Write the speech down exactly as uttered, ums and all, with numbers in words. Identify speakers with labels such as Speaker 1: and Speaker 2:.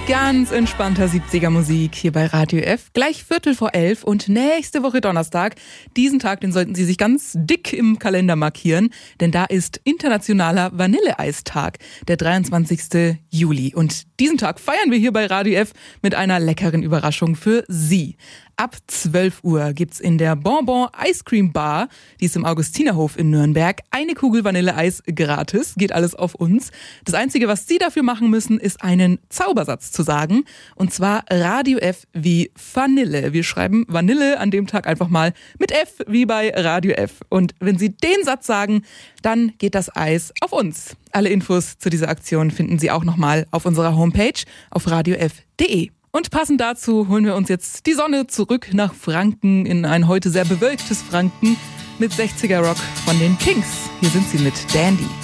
Speaker 1: Ganz entspannter siebziger Musik hier bei Radio F. Gleich Viertel vor elf und nächste Woche Donnerstag. Diesen Tag, den sollten Sie sich ganz dick im Kalender markieren, denn da ist Internationaler Vanilleeistag, der dreiundzwanzigsten Juli. Und diesen Tag feiern wir hier bei Radio F mit einer leckeren Überraschung für Sie. Ab zwölf Uhr gibt's in der Bonbon Ice Cream Bar, die ist im Augustinerhof in Nürnberg, eine Kugel Vanilleeis gratis. Geht alles auf uns. Das Einzige, was Sie dafür machen müssen, ist einen Zaubersatz zu sagen. Und zwar Radio F wie Vanille. Wir schreiben Vanille an dem Tag einfach mal mit F wie bei Radio F. Und wenn Sie den Satz sagen, dann geht das Eis auf uns. Alle Infos zu dieser Aktion finden Sie auch nochmal auf unserer Homepage auf radio f punkt de. Und passend dazu holen wir uns jetzt die Sonne zurück nach Franken in ein heute sehr bewölktes Franken mit sechziger Rock von den Kings. Hier sind sie mit Dandy.